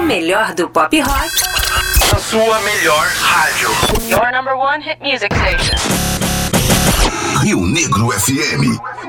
melhor do pop rock. A sua melhor rádio. Your number one hit music station. Rio Negro FM.